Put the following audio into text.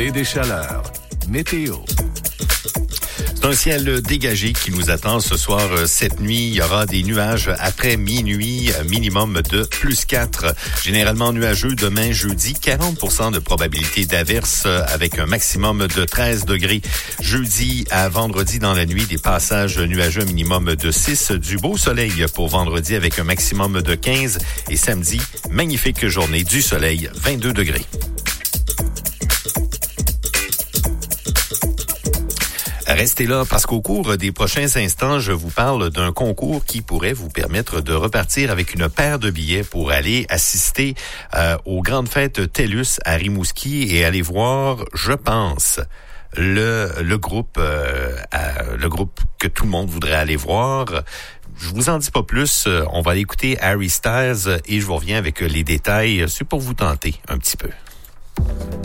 et des chaleurs. Météo. C'est un ciel dégagé qui nous attend ce soir, cette nuit. Il y aura des nuages après minuit, minimum de +4. Généralement nuageux demain, jeudi. 40% de probabilité d'averse avec un maximum de 13 degrés. Jeudi à vendredi dans la nuit, des passages nuageux, minimum de 6. Du beau soleil pour vendredi avec un maximum de 15. Et samedi, magnifique journée du soleil, 22 degrés. Restez là parce qu'au cours des prochains instants, je vous parle d'un concours qui pourrait vous permettre de repartir avec une paire de billets pour aller assister aux grandes fêtes TELUS à Rimouski et aller voir, je pense, le groupe que tout le monde voudrait aller voir. Je vous en dis pas plus. On va aller écouter Harry Styles et je vous reviens avec les détails. C'est pour vous tenter un petit peu.